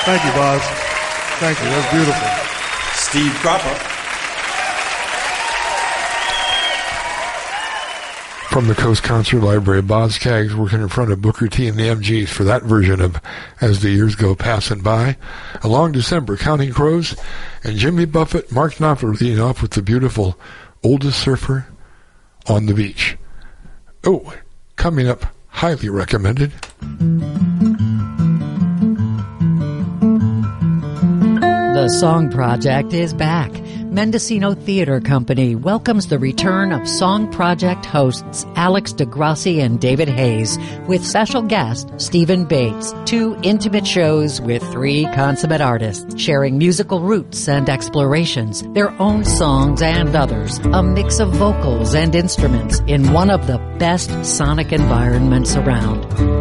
Thank you, Boz. Thank you. That's beautiful. Steve Cropper. From the Coast Concert Library, Boz Scaggs working in front of Booker T and the MGs for that version of As the Years Go Passing By. A Long December, Counting Crows, and Jimmy Buffett, Mark Knopfler leading off with the beautiful Oldest Surfer on the Beach. Oh, coming up, highly recommended. The Song Project is back. Mendocino Theater Company welcomes the return of Song Project hosts Alex DeGrassi and David Hayes with special guest Stephen Bates. 2 intimate shows with 3 consummate artists sharing musical roots and explorations, their own songs and others, a mix of vocals and instruments in one of the best sonic environments around.